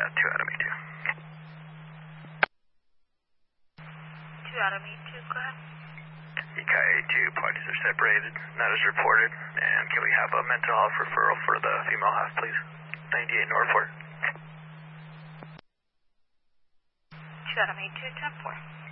2 Adam E2. 2 Adam E2, go ahead. EKA 2 parties are separated, that is reported, and can we have a mental health referral for the female half, please? 98 Norfolk. 2 Adam E2, 10-4.